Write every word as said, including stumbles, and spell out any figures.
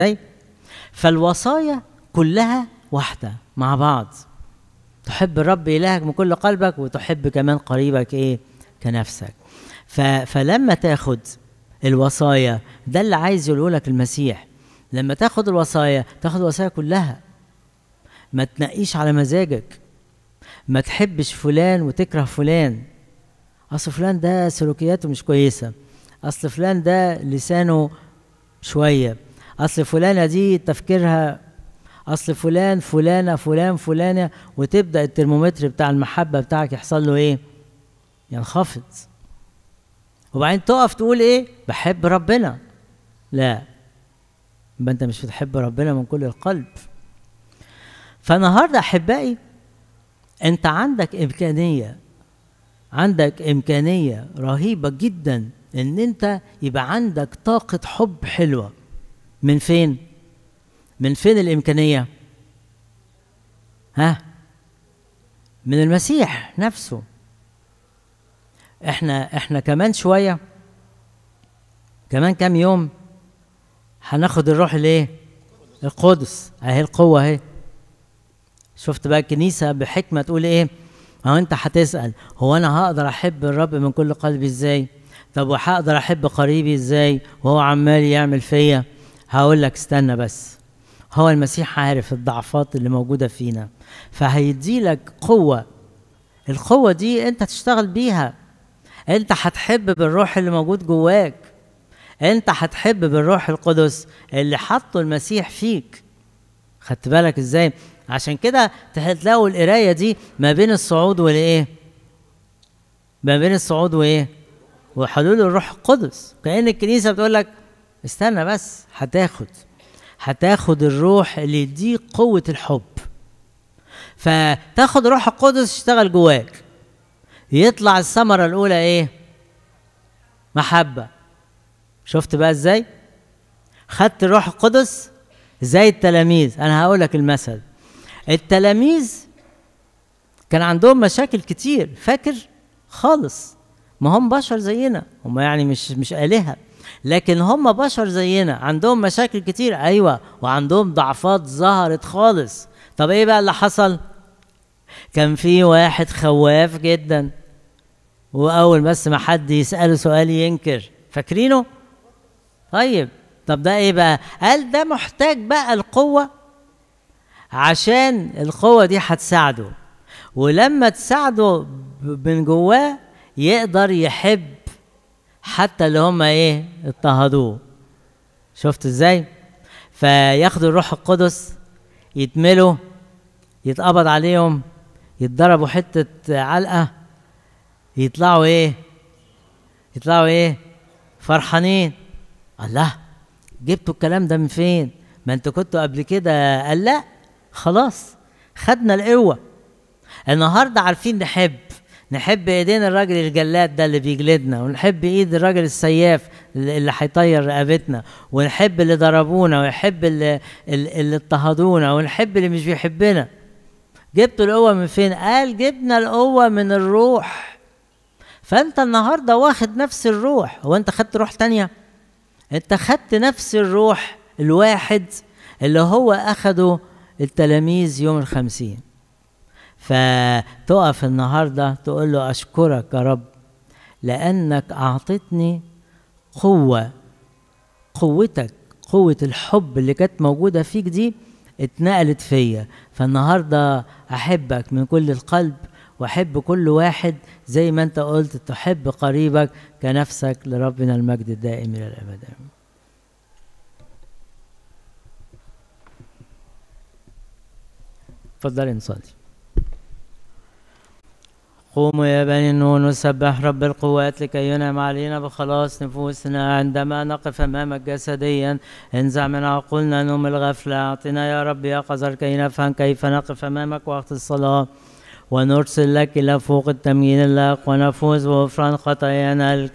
فالوصايا كلها واحدة مع بعض، تحب الرب إلهك من كل قلبك وتحب كمان قريبك إيه كنفسك. فلما تاخد الوصايا ده اللي عايز يقوله لك المسيح، لما تاخد الوصايا تاخد الوصايا كلها، ما تنقيش على مزاجك، ما تحبش فلان وتكره فلان، اصل فلان ده سلوكياته مش كويسه، اصل فلان ده لسانه شويه، اصل فلانه دي تفكيرها، اصل فلان فلانه فلان فلانه، وتبدا الترمومتر بتاع المحبه بتاعك يحصل له ايه؟ ينخفض. وبعدين تقف تقول ايه؟ بحب ربنا. لا، يبقى انت مش بتحب ربنا من كل القلب. فالنهارده احبائي انت عندك امكانيه، عندك امكانيه رهيبه جدا ان انت يبقى عندك طاقه حب حلوه. من فين؟ من فين الامكانيه؟ ها؟ من المسيح نفسه. احنا احنا كمان شويه، كمان كام يوم هناخد الروح الايه؟ القدس. اهي القوه اهي. شفت بقى الكنيسه بحكمه تقول ايه؟ اهو انت هتسال هو انا هقدر احب الرب من كل قلبي ازاي؟ طب وهقدر احب قريبي ازاي وهو عمال يعمل فيا؟ هقول لك استنى بس، هو المسيح عارف الضعفات اللي موجوده فينا، فهيدي لك قوه. القوه دي انت تشتغل بيها. انت هتحب بالروح اللي موجود جواك، انت هتحب بالروح القدس اللي حطه المسيح فيك. خدت بالك ازاي؟ عشان كده تلاقوا القرايه دي ما بين الصعود والايه؟ ما بين الصعود وايه؟ وحلول الروح القدس. كأن الكنيسه بتقول لك استنى بس، هتاخد هتاخد الروح اللي يديك قوه الحب. فتاخد الروح القدس يشتغل جواك، يطلع الثمره الاولى ايه؟ محبه. شفت بقى ازاي؟ خدت الروح القدس زي التلاميذ. انا هقول لك المثل. التلاميذ كان عندهم مشاكل كتير، فاكر خالص، ما هم بشر زينا، هم يعني مش مش آلهة، لكن هم بشر زينا، عندهم مشاكل كتير ايوه، وعندهم ضعفات ظهرت خالص. طب ايه بقى اللي حصل؟ كان في واحد خواف جدا، واول بس ما حد يسأله سؤال ينكر، فاكرينه؟ طيب طب ده ايه بقى؟ قال ده محتاج بقى القوة، عشان القوة دي هتساعده، ولما تساعده من جواه يقدر يحب حتى اللي هم ايه؟ اضطهدوه. شفت ازاي؟ فياخدوا الروح القدس، يتملوا، يتقبض عليهم، يتضربوا حتة علقة، يطلعوا ايه؟ يطلعوا ايه؟ فرحانين. الله، جبتوا الكلام ده من فين؟ ما انتوا كنتوا قبل كده. قال لا، خلاص خدنا القوة. النهارده عارفين نحب، نحب ايدين الراجل الجلاد ده اللي بيجلدنا، ونحب ايد الراجل السياف اللي هيطير رقبتنا، ونحب اللي ضربونا، ونحب اللي اللي اضطهدونا، ونحب اللي مش بيحبنا. جبتوا القوة من فين؟ قال جبنا القوة من الروح. فانت النهارده واخد نفس الروح. هو انت خدت روح تانية؟ انت خدت نفس الروح الواحد اللي هو اخده التلاميذ يوم الخمسين. فتقف النهارده تقول له اشكرك يا رب لانك اعطتني قوه، قوتك، قوه الحب اللي كانت موجوده فيك دي اتنقلت فيا. فالنهارده احبك من كل القلب، واحب كل واحد زي ما انت قلت تحب قريبك كنفسك. لربنا المجد الدائم الى الابد. اتفضلي نصلي. قوموا يا بني النور نسبح رب القوات لكي ينعم علينا بخلاص نفوسنا. عندما نقف امامك جسديا انزع من عقولنا نوم الغفله. اعطنا يا رب يقظه كي نفهم كيف نقف امامك وقت الصلاه، ونرسل لك الى فوق التمجيد اللائق، ونفوز بغفران خطايانا